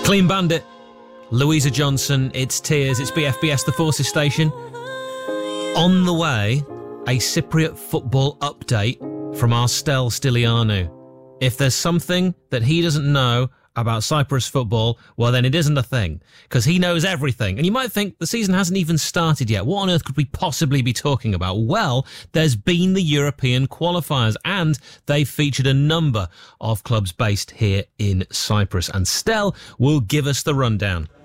Clean Bandit, Louisa Johnson, it's Tears, it's BFBS, the Forces Station. On the way, a Cypriot football update from our Stel Stylianou. If there's something that he doesn't know about Cyprus football, well then it isn't a thing, because he knows everything. And you might think the season hasn't even started yet. What on earth could we possibly be talking about? Well, there's been the European qualifiers, and they've featured a number of clubs based here in Cyprus. And Stel will give us the rundown.